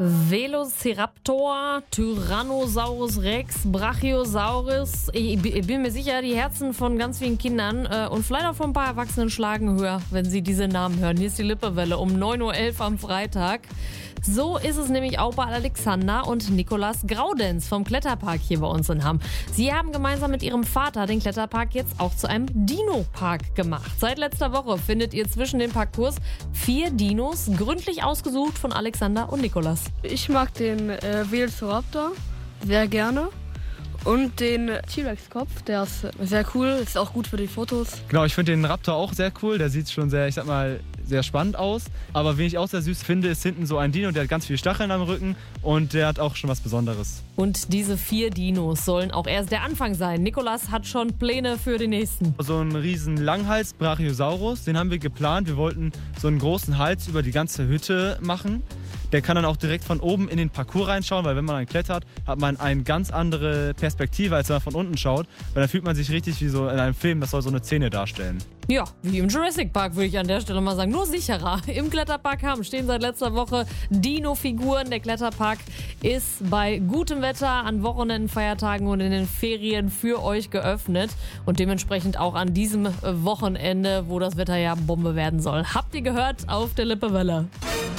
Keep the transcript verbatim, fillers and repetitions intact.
Velociraptor, Tyrannosaurus Rex, Brachiosaurus. Ich, ich bin mir sicher, die Herzen von ganz vielen Kindern äh, und vielleicht auch von ein paar Erwachsenen schlagen höher, wenn sie diese Namen hören. Hier ist die Lippewelle um neun Uhr elf am Freitag. So ist es nämlich auch bei Alexander und Nikolas Graudenz vom Kletterpark hier bei uns in Hamm. Sie haben gemeinsam mit ihrem Vater den Kletterpark jetzt auch zu einem Dino-Park gemacht. Seit letzter Woche findet ihr zwischen den Parcours vier Dinos, gründlich ausgesucht von Alexander und Nikolas. Ich mag den äh, Velociraptor sehr gerne. Und den T-Rex-Kopf, der ist sehr cool, ist auch gut für die Fotos. Genau, ich finde den Raptor auch sehr cool. Der sieht schon sehr, ich sag mal, sehr spannend aus. Aber wen ich auch sehr süß finde, ist hinten so ein Dino, der hat ganz viele Stacheln am Rücken und der hat auch schon was Besonderes. Und diese vier Dinos sollen auch erst der Anfang sein. Nikolas hat schon Pläne für den nächsten. So einen riesen Langhals, Brachiosaurus, den haben wir geplant. Wir wollten so einen großen Hals über die ganze Hütte machen. Der kann dann auch direkt von oben in den Parcours reinschauen, weil wenn man dann klettert, hat man eine ganz andere Perspektive, als wenn man von unten schaut. Weil dann fühlt man sich richtig wie so in einem Film, das soll so eine Szene darstellen. Ja, wie im Jurassic Park würde ich an der Stelle mal sagen. Nur sicherer. Im Kletterpark Hamm stehen seit letzter Woche Dino-Figuren. Der Kletterpark ist bei gutem Wetter an Wochenenden, Feiertagen und in den Ferien für euch geöffnet. Und dementsprechend auch an diesem Wochenende, wo das Wetter ja Bombe werden soll. Habt ihr gehört auf der Lippewelle?